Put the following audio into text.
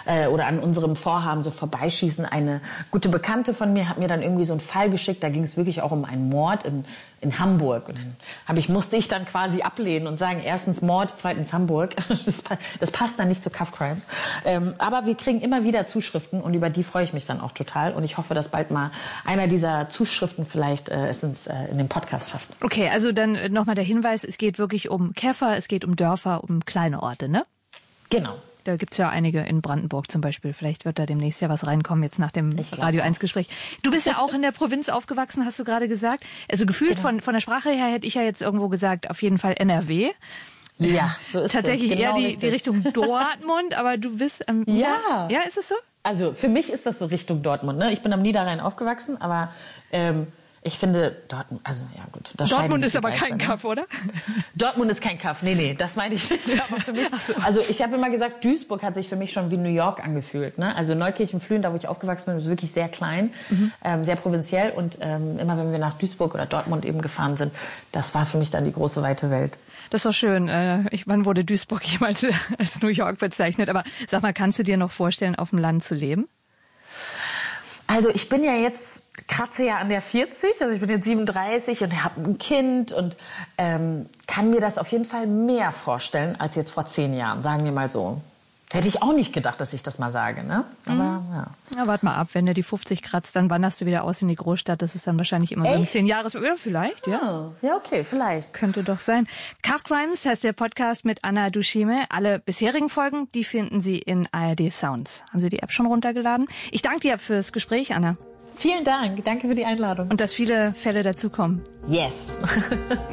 oder an unserem Vorhaben so vorbeischießen. Eine gute Bekannte von mir hat mir dann irgendwie so einen Fall geschickt, da ging es wirklich auch um einen Mord in Hamburg. Und dann musste ich dann quasi ablehnen und sagen, erstens Mord, zweitens Hamburg. Das passt dann nicht zu Cuff Crimes. Aber wir kriegen immer wieder Zuschriften und über die freue ich mich dann auch total. Und ich hoffe, dass bald mal einer dieser Zuschriften vielleicht es in den Podcast schafft. Okay, also dann nochmal der Hinweis, es geht wirklich um Käfer, es geht um Dörfer, um kleine Orte, ne? Genau. Da gibt's ja einige in Brandenburg zum Beispiel. Vielleicht wird da demnächst ja was reinkommen, jetzt nach dem Radio 1 Gespräch. Du bist ja auch in der Provinz aufgewachsen, hast du gerade gesagt. Also gefühlt von der Sprache her hätte ich ja jetzt irgendwo gesagt, auf jeden Fall NRW. Ja, so ist tatsächlich es. Genau Eher die Richtung Dortmund, aber du bist Ja. Ja, ist es so? Also für mich ist das so Richtung Dortmund. Ne? Ich bin am Niederrhein aufgewachsen, aber ich finde Dortmund, also ja gut. Dortmund ist aber kein Kaff, oder? Dortmund ist kein Kaff, nee, das meine ich nicht. Aber für mich, also ich habe immer gesagt, Duisburg hat sich für mich schon wie New York angefühlt. Ne? Also Neukirchen-Flühen, da wo ich aufgewachsen bin, ist wirklich sehr klein, sehr provinziell. Und immer wenn wir nach Duisburg oder Dortmund eben gefahren sind, das war für mich dann die große, weite Welt. Das ist doch schön. Wann wurde Duisburg jemals als New York bezeichnet? Aber sag mal, kannst du dir noch vorstellen, auf dem Land zu leben? Also ich bin ja jetzt, kratze ja an der 40, also ich bin jetzt 37 und habe ein Kind und kann mir das auf jeden Fall mehr vorstellen als jetzt vor 10 Jahren, sagen wir mal so. Hätte ich auch nicht gedacht, dass ich das mal sage, ne? Aber ja. Na, warte mal ab, wenn du die 50 kratzt, dann wanderst du wieder aus in die Großstadt. Das ist dann wahrscheinlich immer so ein 10 Jahres... Ja, vielleicht, ja. Ja, okay, vielleicht. Könnte doch sein. Cuff Crimes heißt der Podcast mit Anna Dushime. Alle bisherigen Folgen, die finden Sie in ARD Sounds. Haben Sie die App schon runtergeladen? Ich danke dir fürs Gespräch, Anna. Vielen Dank. Danke für die Einladung. Und dass viele Fälle dazukommen. Yes.